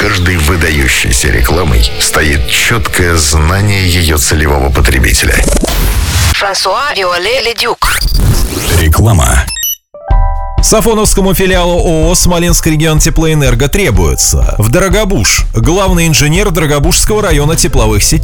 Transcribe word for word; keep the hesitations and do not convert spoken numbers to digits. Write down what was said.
каждой выдающейся рекламой стоит четкое знание ее целевого потребителя. Франсуа Виолlet-le-Duc. Реклама. Сафоновскому филиалу ООО «Смоленский регион теплоэнерго» требуется в Дорогобуж главный инженер Дорогобужского района тепловых сетей.